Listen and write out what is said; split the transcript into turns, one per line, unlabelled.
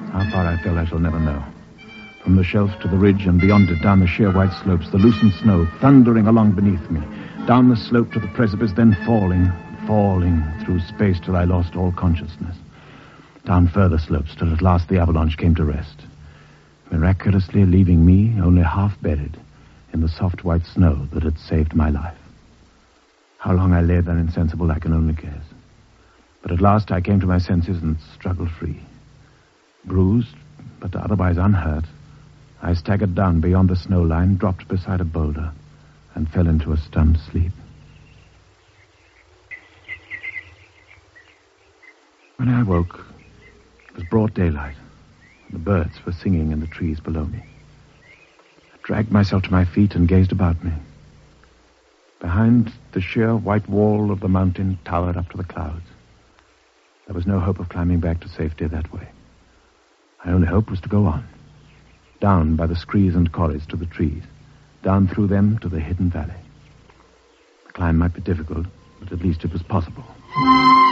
How far I fell, I shall never know. From the shelf to the ridge and beyond it, down the sheer white slopes, the loosened snow thundering along beneath me, down the slope to the precipice, then falling through space till I lost all consciousness. Down further slopes till at last the avalanche came to rest, miraculously leaving me only half buried in the soft white snow that had saved my life. How long I lay there insensible, I can only guess. But at last I came to my senses and struggled free. Bruised, but otherwise unhurt, I staggered down beyond the snow line, dropped beside a boulder, and fell into a stunned sleep. When I awoke, it was broad daylight, and the birds were singing in the trees below me. I dragged myself to my feet and gazed about me. Behind, the sheer white wall of the mountain towered up to the clouds. There was no hope of climbing back to safety that way. My only hope was to go on, down by the screes and corries to the trees, down through them to the hidden valley. The climb might be difficult, but at least it was possible.